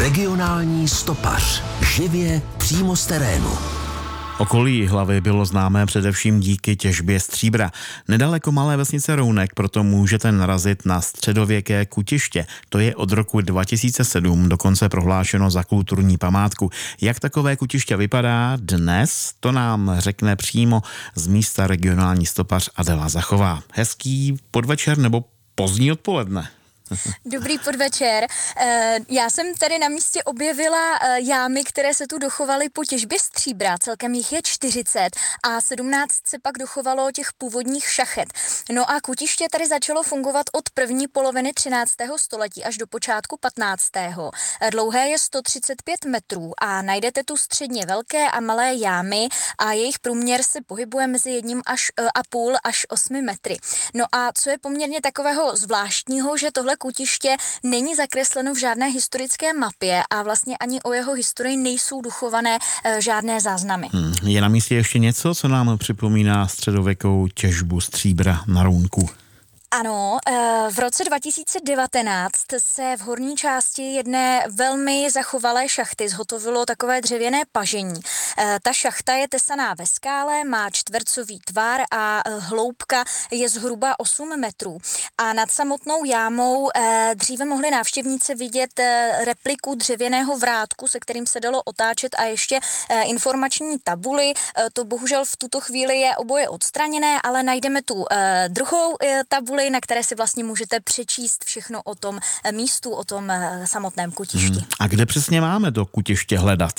Regionální stopař. Živě přímo z terénu. Okolí Jihlavy bylo známé především díky těžbě stříbra. Nedaleko malé vesnice Rounek proto můžete narazit na středověké kutiště. To je od roku 2007 dokonce prohlášeno za kulturní památku. Jak takové kutiště vypadá dnes, to nám řekne přímo z místa regionální stopař Adela Zachová. Hezký podvečer nebo pozdní odpoledne. Dobrý podvečer. Já jsem tady na místě objevila jámy, které se tu dochovaly po těžbě stříbra. Celkem jich je 40 a 17 se pak dochovalo těch původních šachet. No a kutiště tady začalo fungovat od první poloviny 13. století až do počátku 15. Dlouhé je 135 metrů a najdete tu středně velké a malé jámy a jejich průměr se pohybuje mezi 1,5 až 8 metry. No a co je poměrně takového zvláštního, že tohle kutiště není zakresleno v žádné historické mapě a vlastně ani o jeho historii nejsou dochované žádné záznamy. Je na místě ještě něco, co nám připomíná středověkou těžbu stříbra na Rounku? Ano, v roce 2019 se v horní části jedné velmi zachovalé šachty zhotovilo takové dřevěné pažení. Ta šachta je tesaná ve skále, má čtvercový tvar a hloubka je zhruba 8 metrů. A nad samotnou jámou dříve mohli návštěvníci vidět repliku dřevěného vrátku, se kterým se dalo otáčet, a ještě informační tabuly. To bohužel v tuto chvíli je oboje odstraněné, ale najdeme tu druhou tabuli, na které si vlastně můžete přečíst všechno o tom místu, o tom samotném kutišti. A kde přesně máme to kutiště hledat?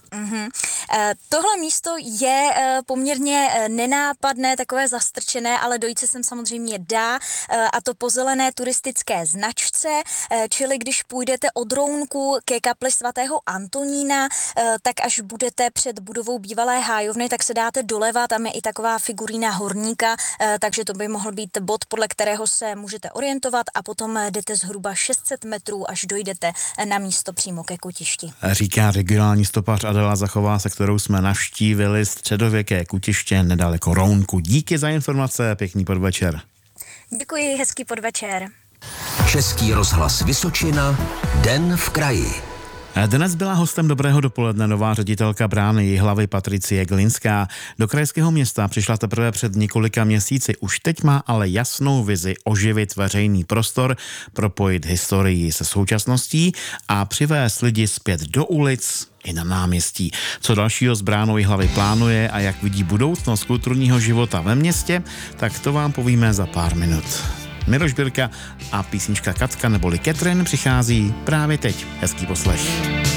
Tohle místo je poměrně nenápadné, takové zastrčené, ale dojít se sem samozřejmě dá, a to po zelené turistické značce, čili když půjdete od Rounku ke kapli svatého Antonína, tak až budete před budovou bývalé hájovny, tak se dáte doleva, tam je i taková figurína horníka, takže to by mohl být bod, podle kterého se můžete orientovat, a potom jdete zhruba 600 metrů, až dojdete na místo přímo ke kutišti. Říká regionální stopař Adela Zachová, se kterou jsme navštívili středověké kutiště nedaleko Rounku. Díky za informace, pěkný podvečer. Děkuji, hezký podvečer. Český rozhlas Vysočina, Den v kraji. Dnes byla hostem Dobrého dopoledne nová ředitelka brány Jihlavy Patricie Glinská. Do krajského města přišla teprve před několika měsíci. Už teď má ale jasnou vizi oživit veřejný prostor, propojit historii se současností a přivést lidi zpět do ulic i na náměstí. Co dalšího s bránou Jihlavy plánuje a jak vidí budoucnost kulturního života ve městě, tak to vám povíme za pár minut. Miroš Birka a písnička Katka neboli Catherine přichází právě teď. Hezký poslech.